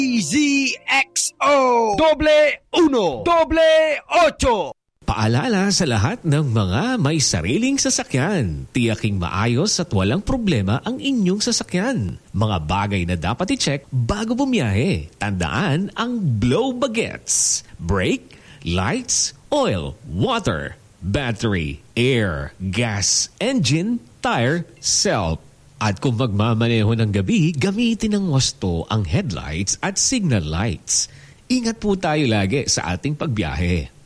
ZXO Doble 1 Doble 8. Paalala sa lahat ng mga may sariling sasakyan. Tiyaking maayos at walang problema ang inyong sasakyan. Mga bagay na dapat i-check bago bumiyahe. Tandaan ang blow bagets. Brake, lights, oil, water, battery, air, gas, engine, tire, self. At kung magmamaneho ng gabi, gamitin ng wasto ang headlights at signal lights. Ingat po tayo lagi sa ating pagbiyahe.